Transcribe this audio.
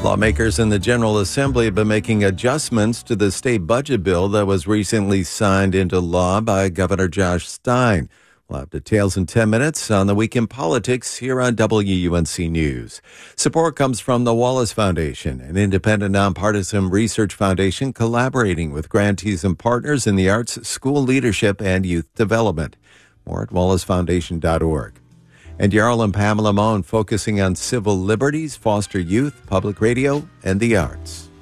Lawmakers in the General Assembly have been making adjustments to the state budget bill that was recently signed into law by Governor Josh Stein. We'll have details in 10 minutes on the Week in Politics here on WUNC News. Support comes from the Wallace Foundation, an independent nonpartisan research foundation collaborating with grantees and partners in the arts, school leadership, and youth development. More at wallacefoundation.org. And Yarl and Pamela Mohn focusing on civil liberties, foster youth, public radio, and the arts.